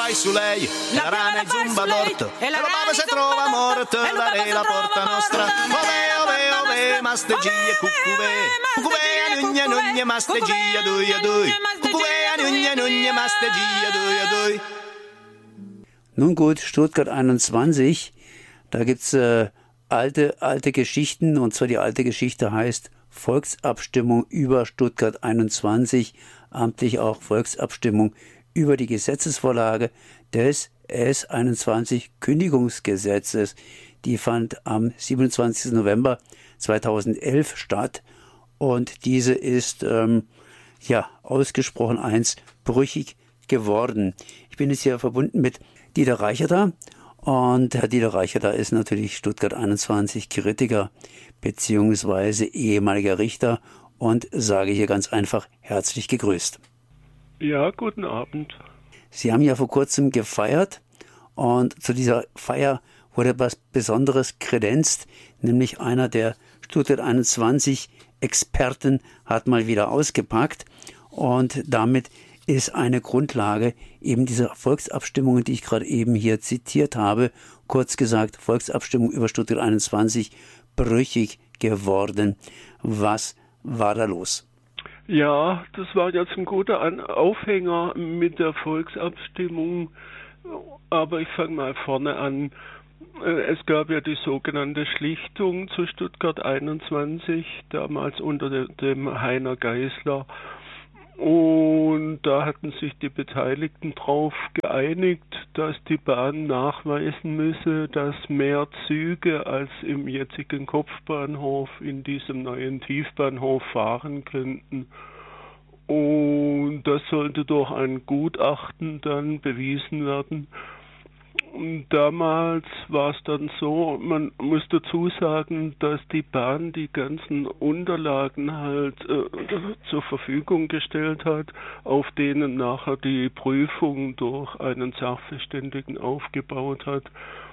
vai su lei, la rana è zumba morto, e la bava se trova morto, dare la porta nostra. Ove, ove, ove, mastegia, cucube, cucube, nugna, nugna, mastegia, dui, dui, cucube, nugna, nugna, mastegia, dui, dui. Nun gut, Stuttgart 21, da gibt's alte Geschichten, und zwar die alte Geschichte heißt Volksabstimmung über Stuttgart 21, amtlich auch Volksabstimmung über die Gesetzesvorlage des S21 Kündigungsgesetzes. Die fand am 27. November 2011 statt, und diese ist ausgesprochen brüchig geworden. Ich bin jetzt hier verbunden mit Dieter Reicherter, und Herr Dieter Reicherter ist natürlich Stuttgart 21 Kritiker beziehungsweise ehemaliger Richter, und sage hier ganz einfach herzlich gegrüßt. Ja, guten Abend. Sie haben ja vor kurzem gefeiert, und zu dieser Feier wurde etwas Besonderes kredenzt, nämlich einer der Stuttgart 21 Experten hat mal wieder ausgepackt, und damit ist eine Grundlage eben dieser Volksabstimmungen, die ich gerade eben hier zitiert habe, kurz gesagt Volksabstimmung über Stuttgart 21, brüchig geworden. Was war da los? Ja, das war jetzt ein guter Aufhänger mit der Volksabstimmung, aber ich fange mal vorne an. Es gab ja die sogenannte Schlichtung zu Stuttgart 21, damals unter dem Heiner Geisler. Und da hatten sich die Beteiligten darauf geeinigt, dass die Bahn nachweisen müsse, dass mehr Züge als im jetzigen Kopfbahnhof in diesem neuen Tiefbahnhof fahren könnten. Und das sollte durch ein Gutachten dann bewiesen werden. Und damals war es dann so, man muss dazu sagen, dass die Bahn die ganzen Unterlagen halt zur Verfügung gestellt hat, auf denen nachher die Prüfung durch einen Sachverständigen aufgebaut hat.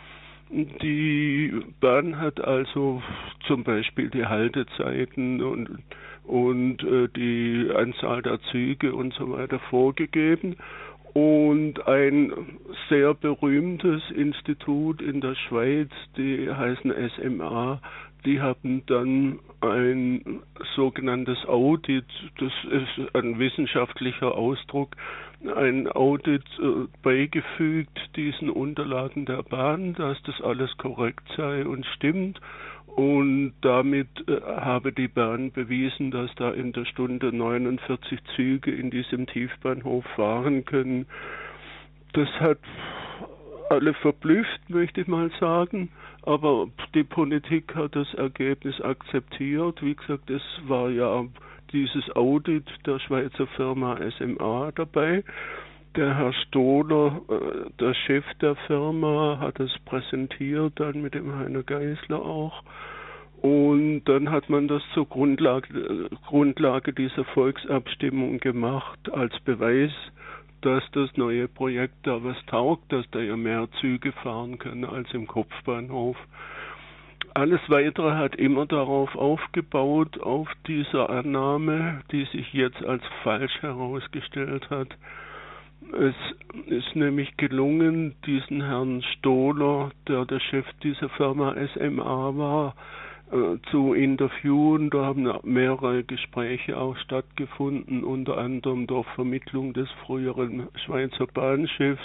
Die Bahn hat also zum Beispiel die Haltezeiten und die Anzahl der Züge und so weiter vorgegeben. Und ein sehr berühmtes Institut in der Schweiz, die heißen SMA, die haben dann ein sogenanntes Audit, das ist ein wissenschaftlicher Ausdruck, ein Audit beigefügt diesen Unterlagen der Bahn, dass das alles korrekt sei und stimmt. Und damit habe die Bahn bewiesen, dass da in der Stunde 49 Züge in diesem Tiefbahnhof fahren können. Das hat alle verblüfft, möchte ich mal sagen. Aber die Politik hat das Ergebnis akzeptiert. Wie gesagt, es war ja dieses Audit der Schweizer Firma SMA dabei. Der Herr Stohler, der Chef der Firma, hat es präsentiert, dann mit dem Heiner Geisler auch. Und dann hat man das zur Grundlage dieser Volksabstimmung gemacht, als Beweis, dass das neue Projekt da was taugt, dass da ja mehr Züge fahren können als im Kopfbahnhof. Alles Weitere hat immer darauf aufgebaut, auf dieser Annahme, die sich jetzt als falsch herausgestellt hat. Es ist nämlich gelungen, diesen Herrn Stohler, der Chef dieser Firma SMA war, zu interviewen. Da haben mehrere Gespräche auch stattgefunden, unter anderem durch Vermittlung des früheren Schweizer Bahnchefs.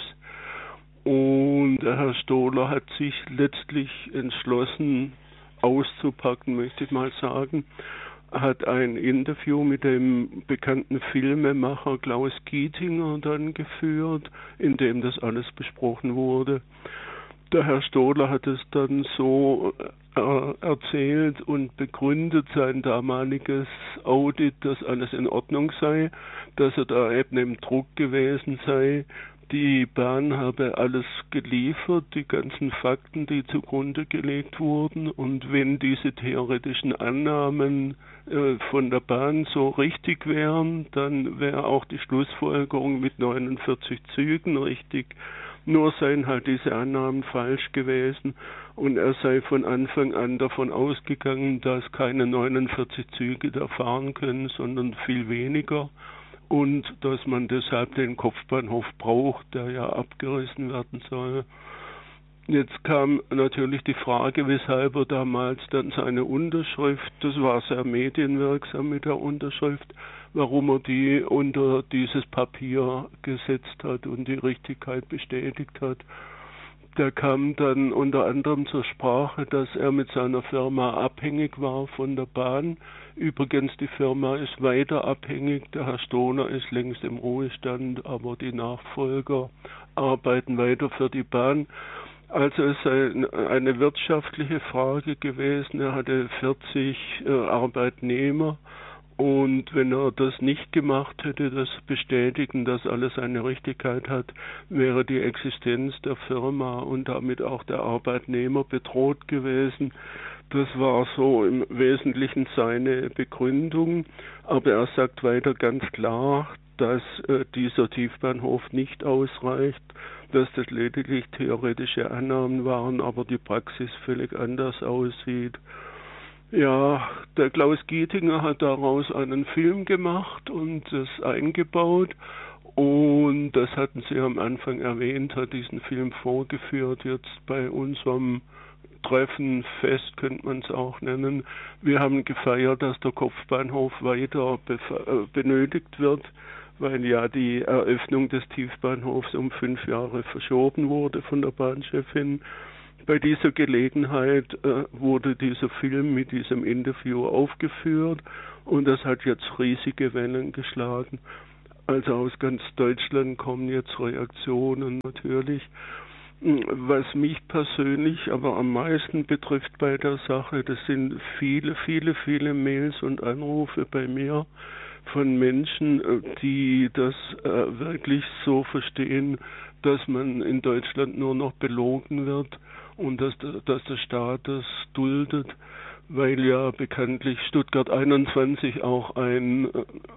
Und der Herr Stohler hat sich letztlich entschlossen, auszupacken, möchte ich mal sagen. Hat ein Interview mit dem bekannten Filmemacher Klaus Gietinger dann geführt, in dem das alles besprochen wurde. Der Herr Stohler hat es dann so erzählt und begründet, sein damaliges Audit, dass alles in Ordnung sei, dass er da eben im Druck gewesen sei. Die Bahn habe alles geliefert, die ganzen Fakten, die zugrunde gelegt wurden. Und wenn diese theoretischen Annahmen von der Bahn so richtig wären, dann wäre auch die Schlussfolgerung mit 49 Zügen richtig. Nur seien halt diese Annahmen falsch gewesen und er sei von Anfang an davon ausgegangen, dass keine 49 Züge da fahren können, sondern viel weniger. und dass man deshalb den Kopfbahnhof braucht, der ja abgerissen werden soll. Jetzt kam natürlich die Frage, weshalb er damals dann seine Unterschrift, das war sehr medienwirksam mit der Unterschrift, warum er die unter dieses Papier gesetzt hat und die Richtigkeit bestätigt hat. Da kam dann unter anderem zur Sprache, dass er mit seiner Firma abhängig war von der Bahn. Übrigens, die Firma ist weiter abhängig. Der Herr Stoner ist längst im Ruhestand, aber die Nachfolger arbeiten weiter für die Bahn. Also es sei eine wirtschaftliche Frage gewesen. Er hatte 40 Arbeitnehmer. Und wenn er das nicht gemacht hätte, das bestätigen, dass alles eine Richtigkeit hat, wäre die Existenz der Firma und damit auch der Arbeitnehmer bedroht gewesen. Das war so im Wesentlichen seine Begründung. Aber er sagt weiter ganz klar, dass dieser Tiefbahnhof nicht ausreicht, dass das lediglich theoretische Annahmen waren, aber die Praxis völlig anders aussieht. Ja, der Klaus Gietinger hat daraus einen Film gemacht und es eingebaut und das hatten Sie am Anfang erwähnt, hat diesen Film vorgeführt, jetzt bei unserem Treffen, Fest könnte man es auch nennen. Wir haben gefeiert, dass der Kopfbahnhof weiter benötigt wird, weil ja die Eröffnung des Tiefbahnhofs um 5 Jahre verschoben wurde von der Bahnchefin. Bei dieser Gelegenheit wurde dieser Film mit diesem Interview aufgeführt und das hat jetzt riesige Wellen geschlagen. Also aus ganz Deutschland kommen jetzt Reaktionen natürlich. Was mich persönlich aber am meisten betrifft bei der Sache, das sind viele Mails und Anrufe bei mir von Menschen, die das wirklich so verstehen, dass man in Deutschland nur noch belogen wird und dass der Staat das duldet, weil ja bekanntlich Stuttgart 21 auch ein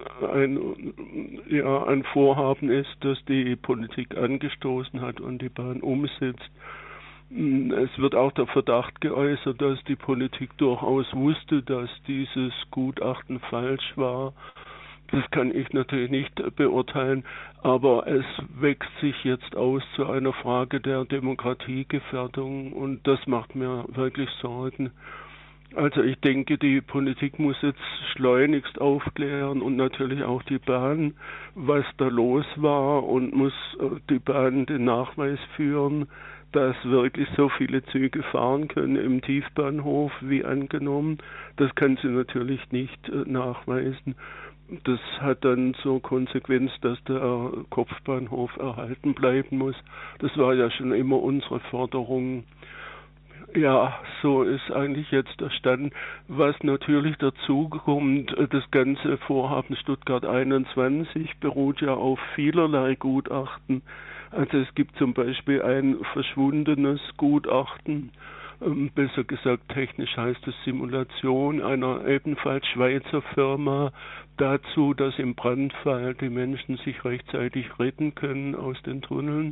Vorhaben ist, das die Politik angestoßen hat und die Bahn umsetzt. Es wird auch der Verdacht geäußert, dass die Politik durchaus wusste, dass dieses Gutachten falsch war. Das kann ich natürlich nicht beurteilen, aber es wächst sich jetzt aus zu einer Frage der Demokratiegefährdung und das macht mir wirklich Sorgen. Also ich denke, die Politik muss jetzt schleunigst aufklären und natürlich auch die Bahn, was da los war und muss die Bahn den Nachweis führen, dass wirklich so viele Züge fahren können im Tiefbahnhof wie angenommen. Das kann sie natürlich nicht nachweisen. Das hat dann zur Konsequenz, dass der Kopfbahnhof erhalten bleiben muss. Das war ja schon immer unsere Forderung. Ja, so ist eigentlich jetzt der Stand. Was natürlich dazu kommt, das ganze Vorhaben Stuttgart 21 beruht ja auf vielerlei Gutachten. Also es gibt zum Beispiel ein verschwundenes Gutachten, besser gesagt technisch heißt es Simulation einer ebenfalls Schweizer Firma dazu, dass im Brandfall die Menschen sich rechtzeitig retten können aus den Tunneln.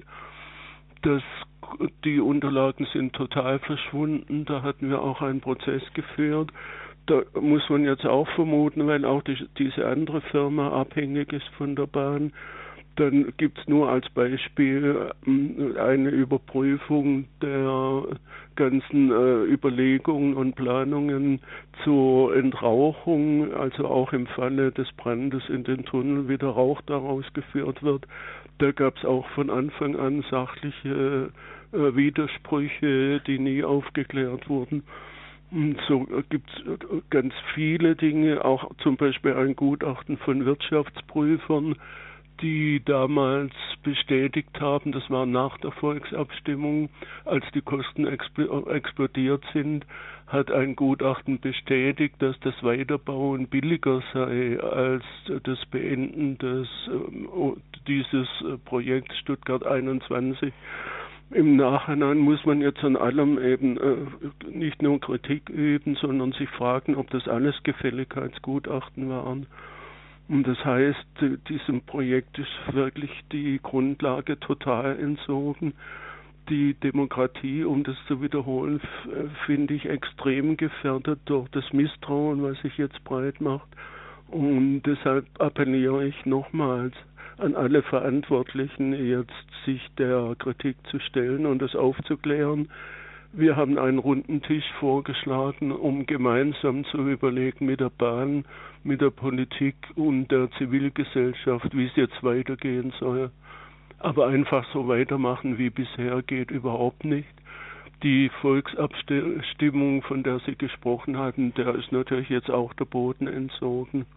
Die Unterlagen sind total verschwunden, da hatten wir auch einen Prozess geführt. Da muss man jetzt auch vermuten, weil auch diese andere Firma abhängig ist von der Bahn. Dann gibt es nur als Beispiel eine Überprüfung der ganzen Überlegungen und Planungen zur Entrauchung, also auch im Falle des Brandes in den Tunnel wieder Rauch daraus geführt wird. Da gab es auch von Anfang an sachliche Widersprüche, die nie aufgeklärt wurden. Und so gibt es ganz viele Dinge, auch zum Beispiel ein Gutachten von Wirtschaftsprüfern, die damals bestätigt haben, das war nach der Volksabstimmung, als die Kosten explodiert sind, hat ein Gutachten bestätigt, dass das Weiterbauen billiger sei als das Beenden dieses Projekts Stuttgart 21. Im Nachhinein muss man jetzt an allem eben nicht nur Kritik üben, sondern sich fragen, ob das alles Gefälligkeitsgutachten waren. Und das heißt, diesem Projekt ist wirklich die Grundlage total entzogen. Die Demokratie, um das zu wiederholen, finde ich extrem gefährdet durch das Misstrauen, was sich jetzt breit macht. Und deshalb appelliere ich nochmals an alle Verantwortlichen, jetzt sich der Kritik zu stellen und das aufzuklären. Wir haben einen runden Tisch vorgeschlagen, um gemeinsam zu überlegen mit der Bahn, mit der Politik und der Zivilgesellschaft, wie es jetzt weitergehen soll. Aber einfach so weitermachen wie bisher geht überhaupt nicht. Die Volksabstimmung, von der Sie gesprochen hatten, der ist natürlich jetzt auch der Boden entzogen.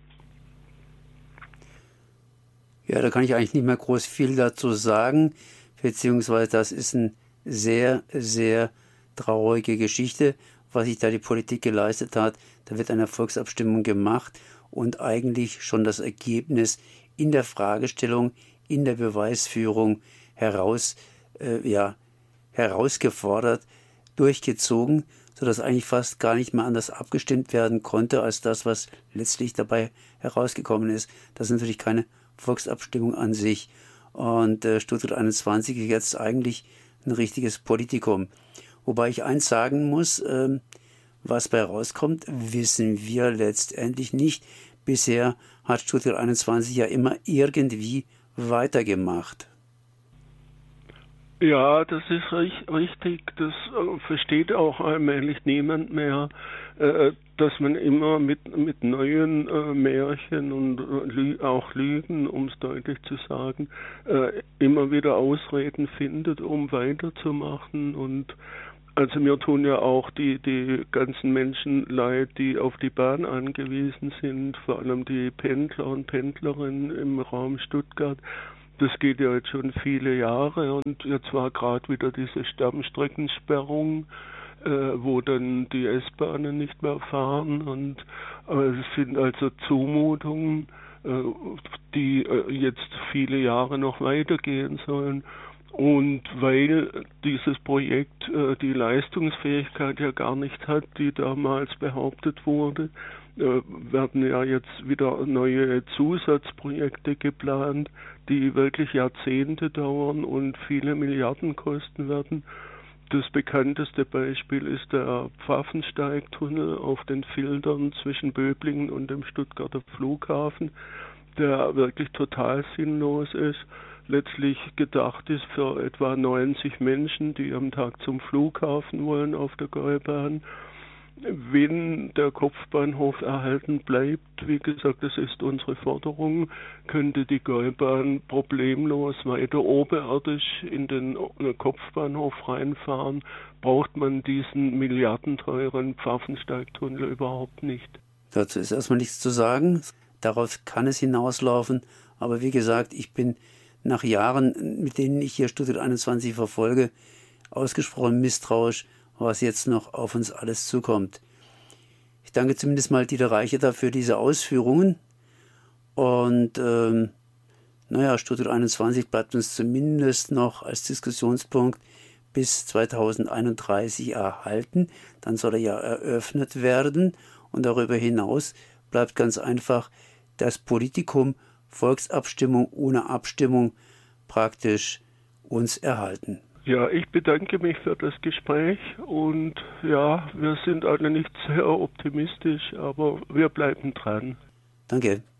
Ja, da kann ich eigentlich nicht mehr groß viel dazu sagen, beziehungsweise das ist ein sehr, sehr traurige Geschichte, was sich da die Politik geleistet hat. Da wird eine Volksabstimmung gemacht und eigentlich schon das Ergebnis in der Fragestellung, in der Beweisführung herausgefordert, durchgezogen, sodass eigentlich fast gar nicht mehr anders abgestimmt werden konnte, als das, was letztlich dabei herausgekommen ist. Das ist natürlich keine Volksabstimmung an sich. Und Stuttgart 21 ist jetzt eigentlich ein richtiges Politikum. Wobei ich eins sagen muss, was bei rauskommt, wissen wir letztendlich nicht. Bisher hat Stuttgart 21 ja immer irgendwie weitergemacht. Ja, das ist richtig. Das versteht auch allmählich niemand mehr, dass man immer mit neuen Märchen und auch Lügen, um es deutlich zu sagen, immer wieder Ausreden findet, um weiterzumachen. Und also mir tun ja auch die ganzen Menschen leid, die auf die Bahn angewiesen sind, vor allem die Pendler und Pendlerinnen im Raum Stuttgart. Das geht ja jetzt schon viele Jahre und jetzt war gerade wieder diese Stammstreckensperrung, wo dann die S-Bahnen nicht mehr fahren und es sind also Zumutungen, die jetzt viele Jahre noch weitergehen sollen. Und weil dieses Projekt die Leistungsfähigkeit ja gar nicht hat, die damals behauptet wurde, werden ja jetzt wieder neue Zusatzprojekte geplant, die wirklich Jahrzehnte dauern und viele Milliarden kosten werden. Das bekannteste Beispiel ist der Pfaffensteigtunnel auf den Filtern zwischen Böblingen und dem Stuttgarter Flughafen, der wirklich total sinnlos ist. Letztlich gedacht ist für etwa 90 Menschen, die am Tag zum Flughafen wollen auf der Gäubahn. Wenn der Kopfbahnhof erhalten bleibt, wie gesagt, das ist unsere Forderung, könnte die Gäubahn problemlos weiter oberirdisch in den Kopfbahnhof reinfahren, braucht man diesen milliardenteuren Pfaffensteigtunnel überhaupt nicht. Dazu ist erstmal nichts zu sagen. Darauf kann es hinauslaufen. Aber wie gesagt, ich bin nach Jahren, mit denen ich hier Stuttgart 21 verfolge, ausgesprochen misstrauisch, was jetzt noch auf uns alles zukommt. Ich danke zumindest mal Dieter Reicheter für diese Ausführungen. Und Stuttgart 21 bleibt uns zumindest noch als Diskussionspunkt bis 2031 erhalten. Dann soll er ja eröffnet werden. Und darüber hinaus bleibt ganz einfach das Politikum Volksabstimmung ohne Abstimmung praktisch uns erhalten. Ja, ich bedanke mich für das Gespräch und ja, wir sind alle nicht sehr optimistisch, aber wir bleiben dran. Danke.